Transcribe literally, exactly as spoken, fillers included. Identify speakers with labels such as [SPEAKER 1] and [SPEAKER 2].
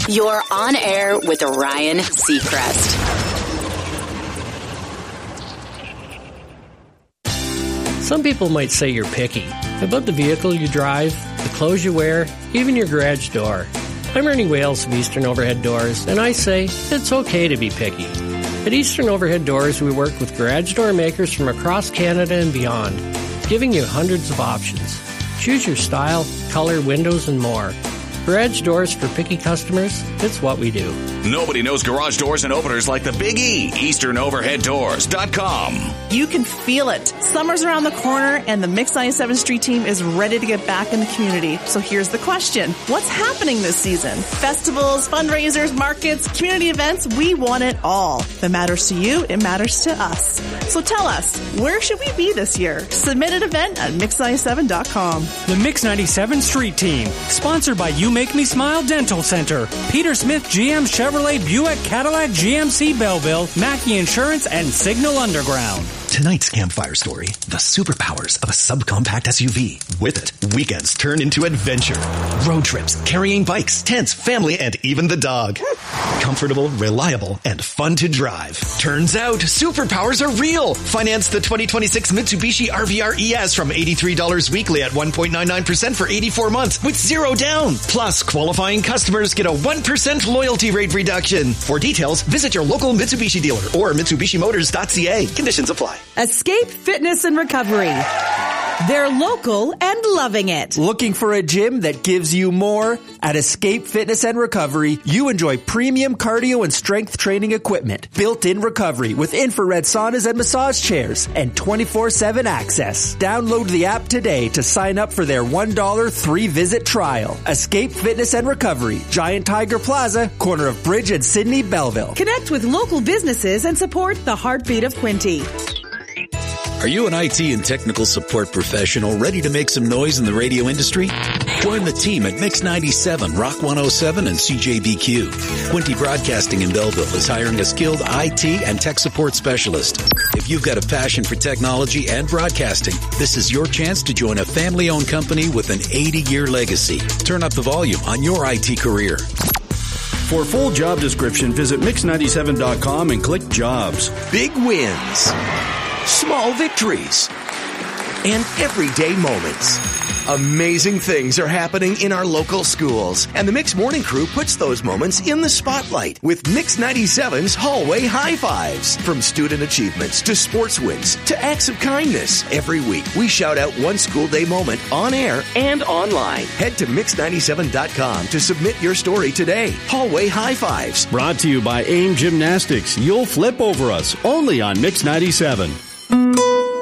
[SPEAKER 1] You're on air with Ryan Seacrest.
[SPEAKER 2] Some people might say you're picky about the vehicle you drive, the clothes you wear, even your garage door. I'm Ernie Wales of Eastern Overhead Doors, and I say it's okay to be picky. At Eastern Overhead Doors, we work with garage door makers from across Canada and beyond, giving you hundreds of options. Choose your style, color, windows, and more. Garage doors for picky customers, it's what we do.
[SPEAKER 3] Nobody knows garage doors and openers like the Big E. Eastern Overhead Doors dot com.
[SPEAKER 4] You can feel it. Summer's around the corner, and the Mix ninety-seven Street Team is ready to get back in the community. So here's the question. What's happening this season? Festivals, fundraisers, markets, community events, we want it all. If it matters to you, it matters to us. So tell us, where should we be this year? Submit an event at Mix ninety-seven dot com.
[SPEAKER 5] The Mix ninety-seven Street Team, sponsored by You Make Me Smile Dental Center, Peter Smith G M Chevrolet Buick Cadillac G M C Belleville, Mackey Insurance, and Signal Underground.
[SPEAKER 6] Tonight's campfire story, the superpowers of a subcompact S U V. With it, weekends turn into adventure. Road trips, carrying bikes, tents, family, and even the dog. Comfortable, reliable, and fun to drive. Turns out, superpowers are real. Finance the twenty twenty-six Mitsubishi R V R E S from eighty-three dollars weekly at one point nine nine percent for eighty-four months with zero down. Plus, qualifying customers get a one percent loyalty rate reduction. For details, visit your local Mitsubishi dealer or Mitsubishi Motors dot C A. Conditions apply.
[SPEAKER 7] Escape Fitness and Recovery. They're local and loving it.
[SPEAKER 8] Looking for a gym that gives you more? At Escape Fitness and Recovery, you enjoy premium cardio and strength training equipment, built-in recovery with infrared saunas and massage chairs, and twenty-four seven access. Download the app today to sign up for their one dollar three-visit trial. Escape Fitness and Recovery, Giant Tiger Plaza, corner of Bridge and Sydney, Belleville.
[SPEAKER 7] Connect with local businesses and support the heartbeat of Quinte.
[SPEAKER 9] Are you an I T and technical support professional ready to make some noise in the radio industry? Join the team at Mix ninety-seven, Rock one oh seven, and C J B Q. Quinte Broadcasting in Belleville is hiring a skilled I T and tech support specialist. If you've got a passion for technology and broadcasting, this is your chance to join a family-owned company with an eighty-year legacy. Turn up the volume on your I T career.
[SPEAKER 10] For full job description, visit Mix ninety-seven dot com and click Jobs.
[SPEAKER 11] Big wins, small victories, and everyday moments. Amazing things are happening in our local schools, and the Mix Morning Crew puts those moments in the spotlight with Mix ninety-seven's Hallway High Fives. From student achievements to sports wins to acts of kindness, every week we shout out one school day moment on air and online. Head to Mix ninety-seven dot com to submit your story today. Hallway High Fives.
[SPEAKER 10] Brought to you by AIM Gymnastics. You'll flip over us, only on Mix ninety-seven.